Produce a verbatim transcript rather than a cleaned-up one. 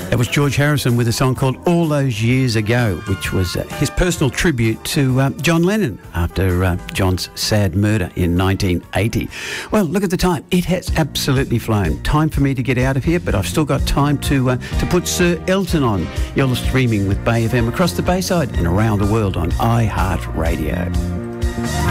That was George Harrison with a song called All Those Years Ago, which was uh, his personal tribute to uh, John Lennon after uh, John's sad murder in nineteen eighty. Well, look at the time. It has absolutely flown. Time for me to get out of here, but I've still got time to uh, to put Sir Elton on. You're streaming with Bay F M across the Bayside and around the world on iHeartRadio.